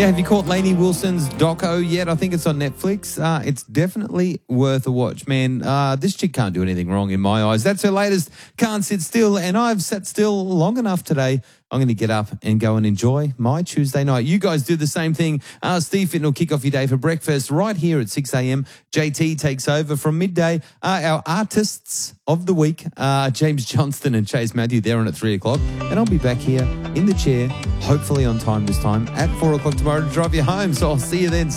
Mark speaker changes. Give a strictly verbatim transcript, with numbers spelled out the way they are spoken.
Speaker 1: Yeah, have you caught Lainey Wilson's doco yet? I think it's on Netflix. Uh, it's definitely worth a watch, man. Uh, this chick can't do anything wrong in my eyes. That's her latest, Can't Sit Still, and I've sat still long enough today. I'm going to get up and go and enjoy my Tuesday night. You guys do the same thing. Uh, Steve Fitton will kick off your day for breakfast right here at six a.m. J T takes over from midday. Uh, our artists of the week, uh, James Johnston and Chase Matthew, they're on at three o'clock. And I'll be back here in the chair, hopefully on time this time, at four o'clock tomorrow to drive you home. So I'll see you then.